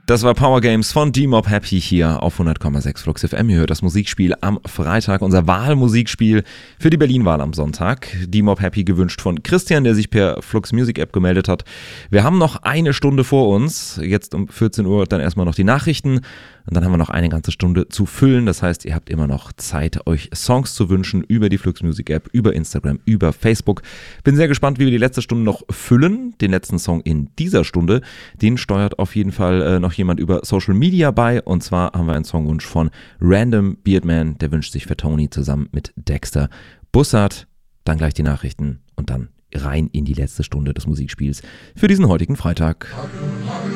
Das war Power Games von D-Mob Happy hier auf 100,6 Flux FM. Ihr hört das Musikspiel am Freitag, unser Wahlmusikspiel für die Berlin-Wahl am Sonntag. D-Mob Happy gewünscht von Christian, der sich per Flux Music App gemeldet hat. Wir haben noch eine Stunde vor uns. Jetzt um 14 Uhr dann erstmal noch die Nachrichten. Und dann haben wir noch eine ganze Stunde zu füllen. Das heißt, ihr habt immer noch Zeit, euch Songs zu wünschen über die Flux Music App, über Instagram, über Facebook. Bin sehr gespannt, wie wir die letzte Stunde noch füllen. Den letzten Song in dieser Stunde, den steuert auf jeden Fall noch jemand über Social Media bei. Und zwar haben wir einen Songwunsch von Random Beardman. Der wünscht sich für Tony zusammen mit Dexter Bussard. Dann gleich die Nachrichten und dann rein in die letzte Stunde des Musikspiels für diesen heutigen Freitag.